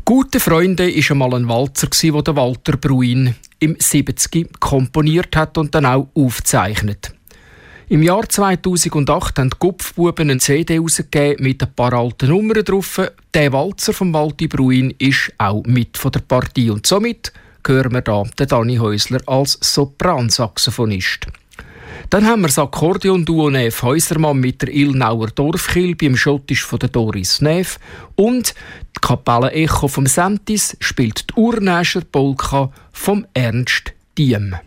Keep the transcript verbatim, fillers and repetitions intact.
«Gute Freunde» war einmal ein Walzer, den der Walter Bruin im siebzig komponiert hat und dann auch aufgezeichnet. Im Jahr zweitausendacht haben die Gupfbuben eine C D herausgegeben mit ein paar alten Nummern drauf. Der Walzer von Walti Bruin ist auch mit von der Partie und somit hören wir hier den Dani Häusler als Sopransaxophonist. Dann haben wir das Akkordeon-Duo Neef Häusermann mit der Ilnauer Dorfkilbe im Schottisch von der Doris Neef und die Kapelle Echo vom Sentis spielt die Urnäscher Polka vom Ernst Diem.